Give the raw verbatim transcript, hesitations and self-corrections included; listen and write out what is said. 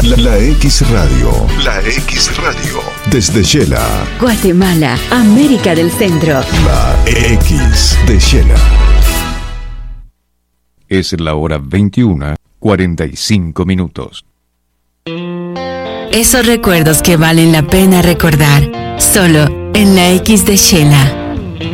La, la X Radio. La X Radio. Desde Shela. Guatemala, América del Centro. La X de Shela. Es la hora veintiuna, cuarenta y cinco minutos. Esos recuerdos que valen la pena recordar, solo en la X de Shela.